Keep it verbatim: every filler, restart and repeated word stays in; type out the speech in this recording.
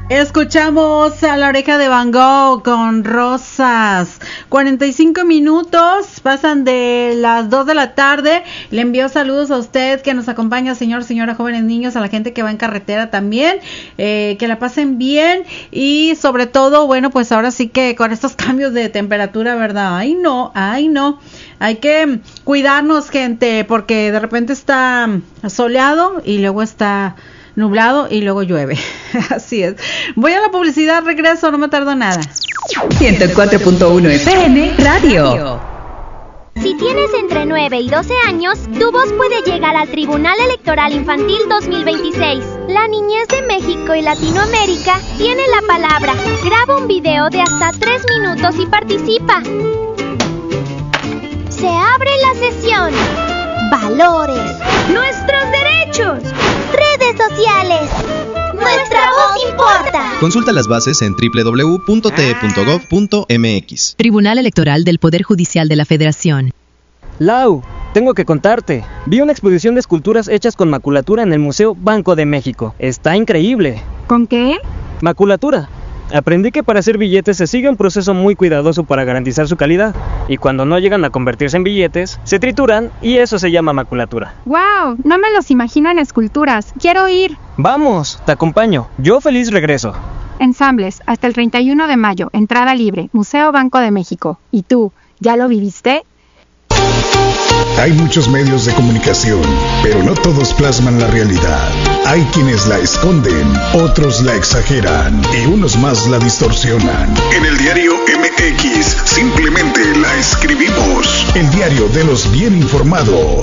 Escuchamos a La Oreja de Van Gogh con Rosas. cuarenta y cinco minutos, pasan de las dos de la tarde. Le envío saludos a usted que nos acompaña, señor, señora, jóvenes, niños, a la gente que va en carretera también. Eh, que la pasen bien y sobre todo, bueno, pues ahora sí que con estos cambios de temperatura, ¿verdad? Ay, no, ay, no. Hay que cuidarnos, gente, porque de repente está soleado y luego está nublado y luego llueve. Así es. Voy a la publicidad, regreso, no me tardo nada. ciento cuatro punto uno F M Radio. Si tienes entre nueve y doce años, tu voz puede llegar al Tribunal Electoral Infantil dos mil veintiséis. La niñez de México y Latinoamérica tiene la palabra. Graba un video de hasta tres minutos y participa. Se abre la sesión. Valores. Nuestros derechos. Redes sociales. Nuestra voz importa. Consulta las bases en doble u doble u doble u punto t e punto gov punto m x. Tribunal Electoral del Poder Judicial de la Federación. Lau, tengo que contarte. Vi una exposición de esculturas hechas con maculatura en el Museo Banco de México. Está increíble. ¿Con qué? Maculatura. Aprendí que para hacer billetes se sigue un proceso muy cuidadoso para garantizar su calidad, y cuando no llegan a convertirse en billetes, se trituran y eso se llama maculatura. ¡Wow! No me los imagino en esculturas. ¡Quiero ir! ¡Vamos! Te acompaño. Yo feliz regreso. Ensambles, hasta el treinta y uno de mayo, entrada libre, Museo Banco de México. ¿Y tú, ya lo viviste? Hay muchos medios de comunicación, pero no todos plasman la realidad. Hay quienes la esconden, otros la exageran y unos más la distorsionan. En el diario M X simplemente la escribimos. El diario de los bien informados.